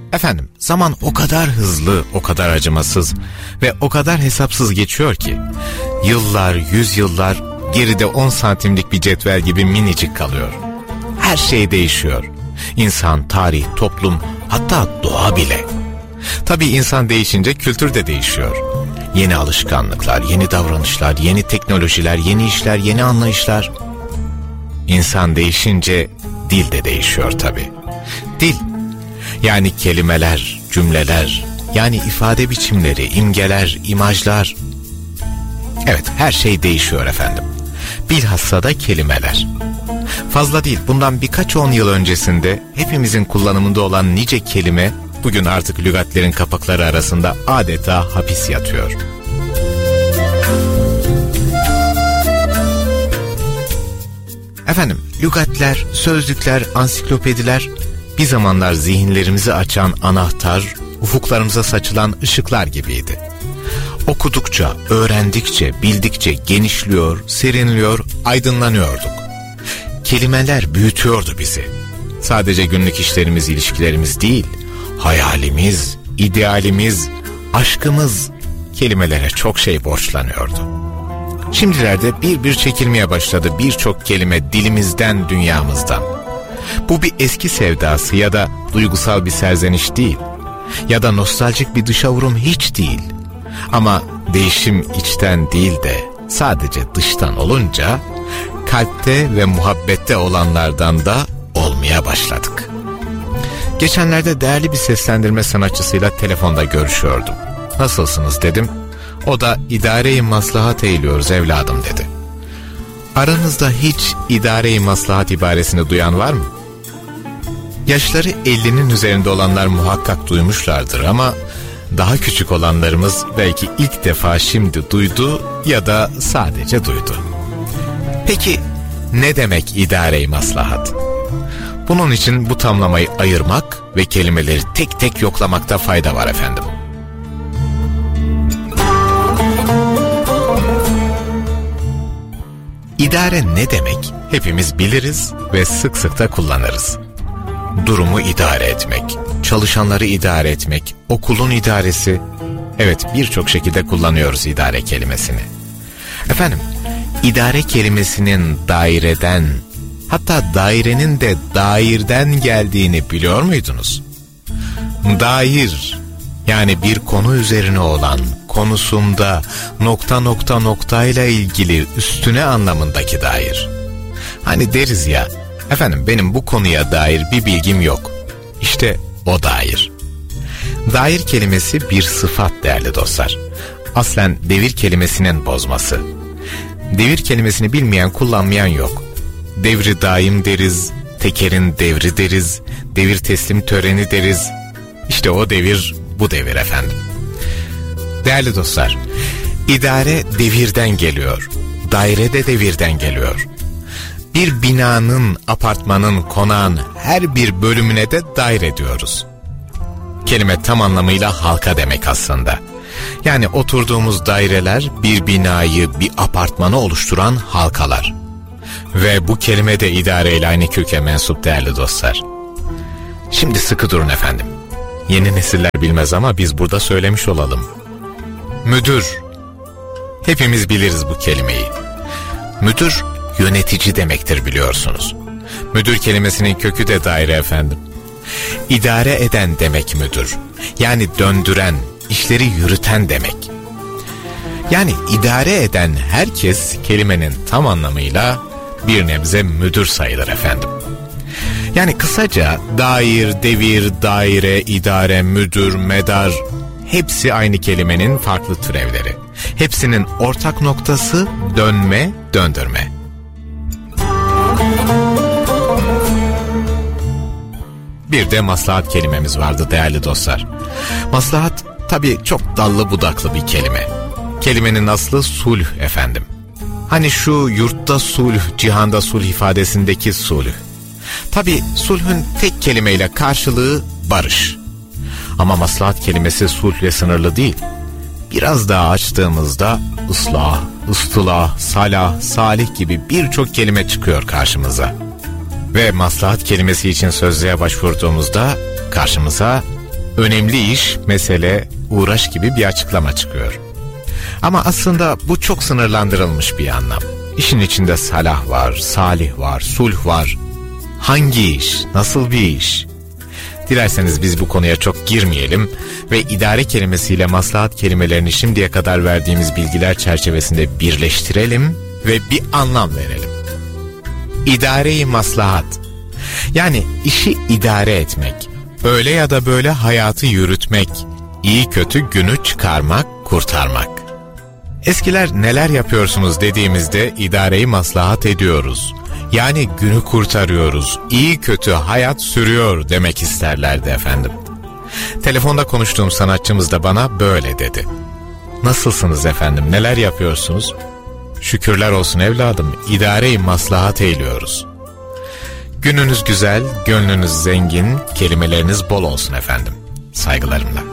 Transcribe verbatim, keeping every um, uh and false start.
Efendim, zaman o kadar hızlı, o kadar acımasız ve o kadar hesapsız geçiyor ki yıllar, yüzyıllar geride on santimlik bir cetvel gibi minicik kalıyor. Her şey değişiyor. İnsan, tarih, toplum, hatta doğa bile. Tabii insan değişince kültür de değişiyor. Yeni alışkanlıklar, yeni davranışlar, yeni teknolojiler, yeni işler, yeni anlayışlar. İnsan değişince dil de değişiyor tabii. Dil, yani kelimeler, cümleler, yani ifade biçimleri, imgeler, imajlar. Evet, her şey değişiyor efendim. Bilhassa da kelimeler. Fazla değil, bundan birkaç on yıl öncesinde hepimizin kullanımında olan nice kelime bugün artık lügatlerin kapakları arasında adeta hapis yatıyor. Efendim, lügatler, sözlükler, ansiklopediler bir zamanlar zihinlerimizi açan anahtar, ufuklarımıza saçılan ışıklar gibiydi. Okudukça, öğrendikçe, bildikçe genişliyor, serinliyor, aydınlanıyorduk. Kelimeler büyütüyordu bizi. Sadece günlük işlerimiz, ilişkilerimiz değil, hayalimiz, idealimiz, aşkımız kelimelere çok şey borçlanıyordu. Şimdilerde bir bir çekilmeye başladı birçok kelime dilimizden, dünyamızdan. Bu bir eski sevdası ya da duygusal bir serzeniş değil. Ya da nostaljik bir dışa vurum hiç değil. Ama değişim içten değil de sadece dıştan olunca kalpte ve muhabbette olanlardan da olmaya başladık. Geçenlerde değerli bir seslendirme sanatçısıyla telefonda görüşüyordum. Nasılsınız dedim. O da idare-i maslahat eğiliyoruz evladım dedi. Aranızda hiç idare-i maslahat ibaresini duyan var mı? Yaşları ellinin üzerinde olanlar muhakkak duymuşlardır ama daha küçük olanlarımız belki ilk defa şimdi duydu ya da sadece duydu. Peki ne demek idare-i maslahat? Bunun için bu tamlamayı ayırmak ve kelimeleri tek tek yoklamakta fayda var efendim. İdare ne demek? Hepimiz biliriz ve sık sık da kullanırız. Durumu idare etmek, çalışanları idare etmek, okulun idaresi. Evet, birçok şekilde kullanıyoruz idare kelimesini. Efendim, idare kelimesinin daireden, hatta dairenin de dairden geldiğini biliyor muydunuz? Dair, yani bir konu üzerine olan, konusunda nokta nokta noktayla ilgili üstüne anlamındaki dair. Hani deriz ya, efendim benim bu konuya dair bir bilgim yok. İşte o dair. Dair kelimesi bir sıfat değerli dostlar. Aslen devir kelimesinin bozması. Devir kelimesini bilmeyen, kullanmayan yok. Devri daim deriz, tekerin devri deriz, devir teslim töreni deriz. İşte o devir bu devir efendim. Değerli dostlar, idare devirden geliyor, daire de devirden geliyor. Bir binanın, apartmanın, konağın her bir bölümüne de daire diyoruz. Kelime tam anlamıyla halka demek aslında. Yani oturduğumuz daireler bir binayı, bir apartmanı oluşturan halkalar. Ve bu kelime de idareyle aynı köke mensup değerli dostlar. Şimdi sıkı durun efendim. Yeni nesiller bilmez ama biz burada söylemiş olalım. Müdür. Hepimiz biliriz bu kelimeyi. Müdür yönetici demektir biliyorsunuz. Müdür kelimesinin kökü de daire efendim. İdare eden demek müdür. Yani döndüren, işleri yürüten demek. Yani idare eden herkes kelimenin tam anlamıyla bir nebze müdür sayılır efendim. Yani kısaca dair, devir, daire, idare, müdür, medar hepsi aynı kelimenin farklı türevleri. Hepsinin ortak noktası dönme, döndürme. Bir de maslahat kelimemiz vardı değerli dostlar. Maslahat tabii çok dallı budaklı bir kelime. Kelimenin aslı sulh efendim. Hani şu yurtta sulh, cihanda sulh ifadesindeki sulh. Tabii sulhün tek kelimeyle karşılığı barış. Ama maslahat kelimesi sulhle sınırlı değil. Biraz daha açtığımızda ıslah, ıstılah, salah, salih gibi birçok kelime çıkıyor karşımıza. Ve maslahat kelimesi için sözlüğe başvurduğumuzda karşımıza önemli iş, mesele, uğraş gibi bir açıklama çıkıyor. Ama aslında bu çok sınırlandırılmış bir anlam. İşin içinde salah var, salih var, sulh var. Hangi iş, nasıl bir iş? Dilerseniz biz bu konuya çok girmeyelim ve idare kelimesiyle maslahat kelimelerini şimdiye kadar verdiğimiz bilgiler çerçevesinde birleştirelim ve bir anlam verelim. İdare-i maslahat, yani işi idare etmek, öyle ya da böyle hayatı yürütmek, iyi kötü günü çıkarmak, kurtarmak. Eskiler neler yapıyorsunuz dediğimizde idare-i maslahat ediyoruz. Yani günü kurtarıyoruz, iyi kötü hayat sürüyor demek isterlerdi efendim. Telefonda konuştuğum sanatçımız da bana böyle dedi. Nasılsınız efendim, neler yapıyorsunuz? Şükürler olsun evladım, idare-i maslahat eyliyoruz. Gününüz güzel, gönlünüz zengin, kelimeleriniz bol olsun efendim. Saygılarımla.